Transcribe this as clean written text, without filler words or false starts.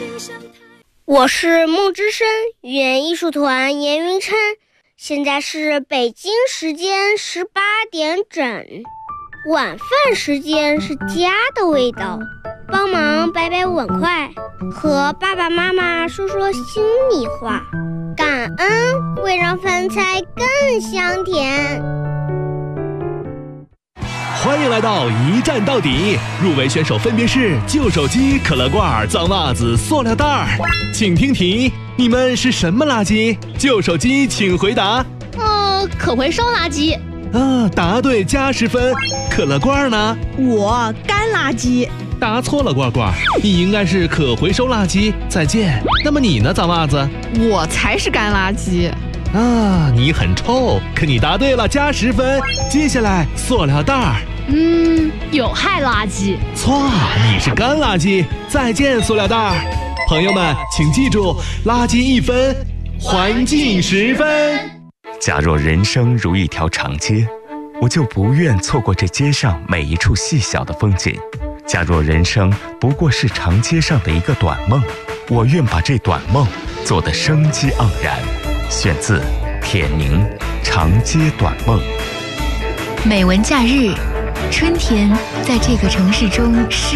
我是梦之声语言艺术团严云琛，现在是北京时间18点整，晚饭时间是家的味道，帮忙摆摆碗筷，和爸爸妈妈说说心里话，感恩会让饭菜更香甜。 欢迎来到一站到底，入围选手分别是旧手机、可乐罐、脏袜子、塑料袋。请听题，你们是什么垃圾？旧手机请回答。 可回收垃圾。 答对加10分。可乐罐呢？ 我干垃圾。 答错了，罐罐，你应该是可回收垃圾。再见。那么你呢，脏袜子？ 我才是干垃圾。 你很臭，可你答对了，加10分。接下来，塑料袋。 有害垃圾。 错，你是干垃圾。再见，塑料袋。朋友们，请记住，垃圾1分，环境10分。 假若人生如一条长街，我就不愿错过这街上每一处细小的风景。假若人生不过是长街上的一个短梦，我愿把这短梦做得生机盎然。选自铁凝《长街短梦》。 美文假日，春天在这个城市中